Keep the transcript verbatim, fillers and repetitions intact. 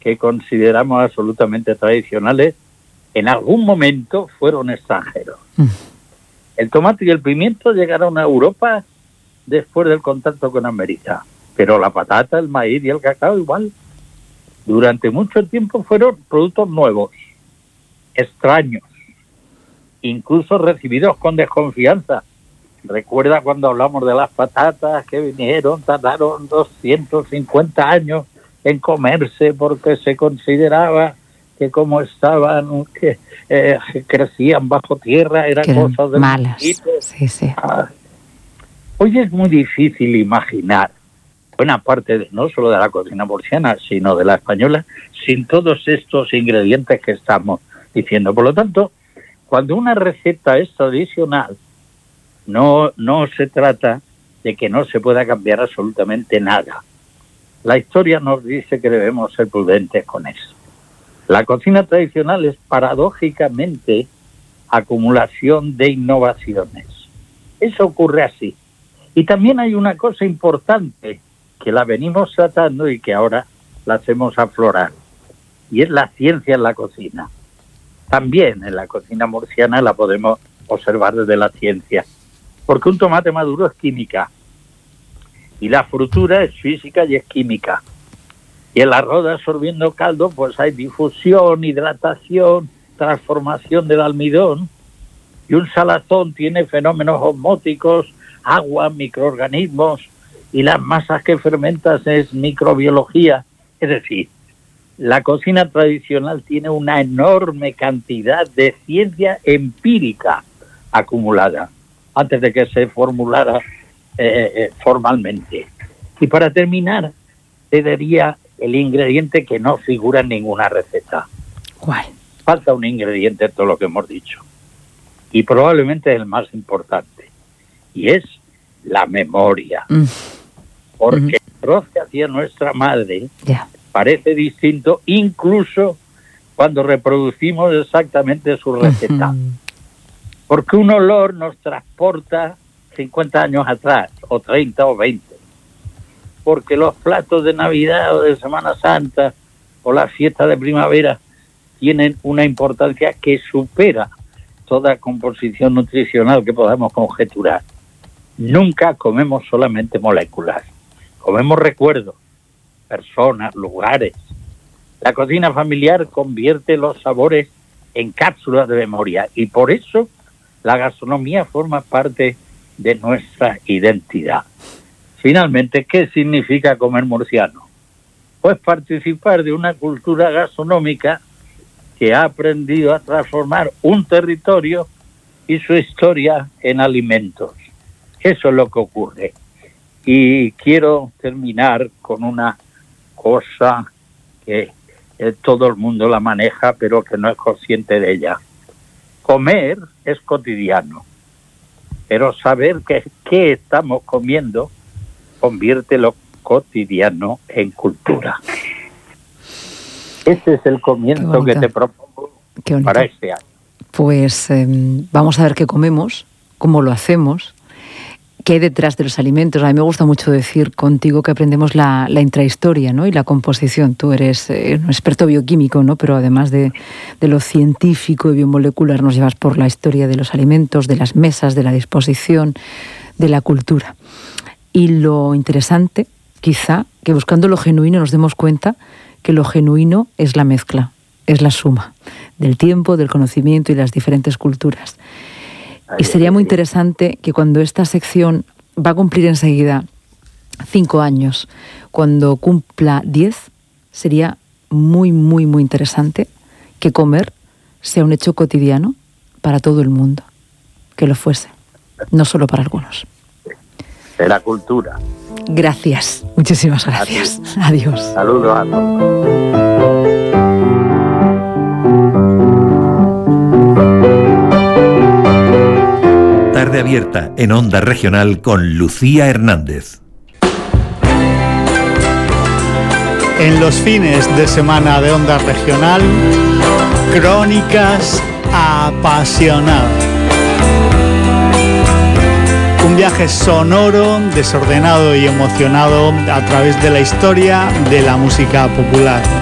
que consideramos absolutamente tradicionales, en algún momento fueron extranjeros. Mm. El tomate y el pimiento llegaron a Europa después del contacto con América, pero la patata, el maíz y el cacao igual. Durante mucho tiempo fueron productos nuevos, extraños, incluso recibidos con desconfianza. Recuerda cuando hablamos de las patatas que vinieron, tardaron doscientos cincuenta años en comerse porque se consideraba que como estaban, que eh, crecían bajo tierra, eran cosas de malas. Sí, sí. Ah. Hoy es muy difícil imaginar buena parte, de, no solo de la cocina murciana, sino de la española, sin todos estos ingredientes que estamos diciendo. Por lo tanto, cuando una receta es tradicional, no, no se trata de que no se pueda cambiar absolutamente nada. La historia nos dice que debemos ser prudentes con eso. La cocina tradicional es paradójicamente acumulación de innovaciones. Eso ocurre así. Y también hay una cosa importante que la venimos tratando y que ahora la hacemos aflorar, y es la ciencia en la cocina. También en la cocina murciana la podemos observar desde la ciencia, porque un tomate maduro es química, y la frutura es física y es química. Y el arroz absorbiendo caldo, pues hay difusión, hidratación, transformación del almidón, y un salazón tiene fenómenos osmóticos, agua, microorganismos, y las masas que fermentas es microbiología. Es decir, la cocina tradicional tiene una enorme cantidad de ciencia empírica acumulada antes de que se formulara eh, eh, formalmente. Y para terminar, te daría el ingrediente que no figura en ninguna receta. ¿Cuál? Falta un ingrediente en todo lo que hemos dicho. Y probablemente es el más importante. Y es la memoria. Mm. Porque mm. el arroz que hacía nuestra madre yeah. parece distinto incluso cuando reproducimos exactamente su receta. Mm-hmm. Porque un olor nos transporta cincuenta años atrás, o treinta o veinte. Porque los platos de Navidad o de Semana Santa o la fiesta de primavera tienen una importancia que supera toda composición nutricional que podamos conjeturar. Nunca comemos solamente moléculas, comemos recuerdos, personas, lugares. La cocina familiar convierte los sabores en cápsulas de memoria y por eso la gastronomía forma parte de nuestra identidad. Finalmente, ¿qué significa comer murciano? Pues participar de una cultura gastronómica que ha aprendido a transformar un territorio y su historia en alimentos. Eso es lo que ocurre. Y quiero terminar con una cosa que eh, todo el mundo la maneja, pero que no es consciente de ella. Comer es cotidiano, pero saber que, qué estamos comiendo convierte lo cotidiano en cultura. Ese es el comienzo que te propongo para este año. Pues eh, vamos a ver qué comemos, cómo lo hacemos, qué hay detrás de los alimentos. A mí me gusta mucho decir contigo que aprendemos la, la intrahistoria, ¿no? Y la composición. Tú eres eh, un experto bioquímico, ¿no? Pero además de, de lo científico y biomolecular, nos llevas por la historia de los alimentos, de las mesas, de la disposición, de la cultura. Y lo interesante, quizá, que buscando lo genuino nos demos cuenta que lo genuino es la mezcla, es la suma del tiempo, del conocimiento y las diferentes culturas. Y sería muy interesante que cuando esta sección va a cumplir enseguida cinco años, cuando cumpla diez, sería muy, muy, muy interesante que comer sea un hecho cotidiano para todo el mundo, que lo fuese, no solo para algunos. De la cultura. Gracias, muchísimas gracias. Adiós. Saludos a todos. Tarde abierta en Onda Regional con Lucía Hernández. En los fines de semana de Onda Regional, Crónicas Apasionadas. Un viaje sonoro, desordenado y emocionado a través de la historia de la música popular.